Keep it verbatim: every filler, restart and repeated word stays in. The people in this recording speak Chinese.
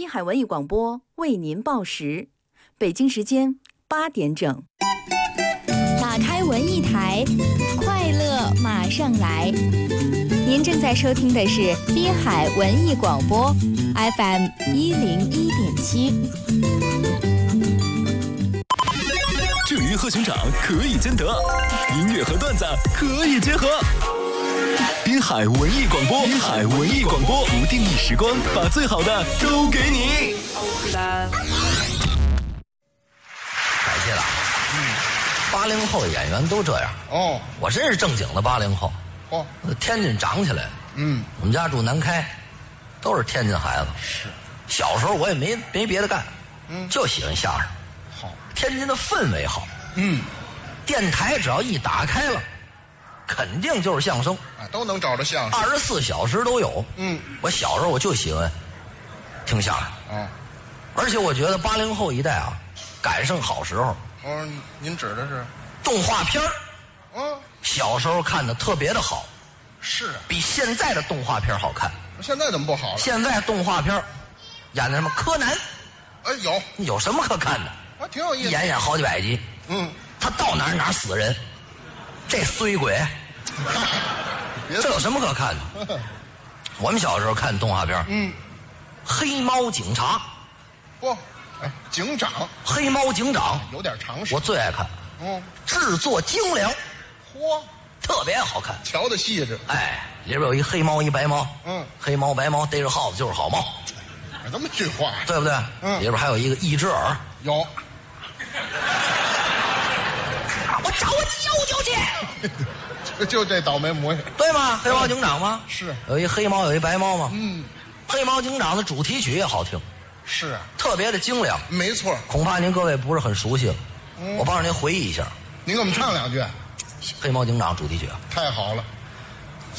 滨海文艺广播为您报时，北京时间八点整。 打开文艺台，快乐马上来。您正在收听的是滨海文艺广播 F M 一零一点七。 至于和熊掌可以兼得，音乐和段子可以结合。滨海文艺广播，滨海文艺广播，不定义时光，把最好的都给你。 感谢了。嗯，八零后的演员都这样。 哦， 我真是正经的八零后。 哦， 天津长起来。 嗯， 我们家住南开，都是天津孩子。 是。 小时候我也没没别的干， 嗯， 就喜欢相声。 好， 天津的氛围好。 嗯， 电台只要一打开了，肯定就是相声。 啊，都能找着相声。 二十四小时都有。 嗯， 我小时候我就喜欢听相声。 哦， 而且我觉得八零后一代啊，赶上好时候。 哦，您指的是动画片儿。 嗯， 小时候看的特别的好。 是啊， 比现在的动画片好看。 现在怎么不好了？ 现在动画片演的什么柯南？ 哎，有有什么可看的？ 啊，挺有意思。 一演演好几百集。 嗯， 他到哪儿哪儿死人，这衰鬼，这有什么可看的？我们小时候看动画片， 嗯， 黑猫警察。 不，哎，警长， 黑猫警长有点常识。 我最爱看。 嗯， 制作精良， 嚯， 特别好看， 瞧得细致。 哎，里边有一黑猫一白猫。 嗯， 黑猫白猫逮着耗子就是好猫， 这么句话， 对不对？ 嗯， 里边还有一个一只耳。 有。 我找我舅舅去。 就就这倒霉模样， 对吗？黑猫警长吗？ 是， 有一黑猫有一白猫吗？ 嗯， 黑猫警长的主题曲也好听。 是啊， 特别的精良。 没错。 恐怕您各位不是很熟悉， 嗯， 我帮着您回忆一下。 您给我们唱两句。 黑猫警长主题曲。 太好了。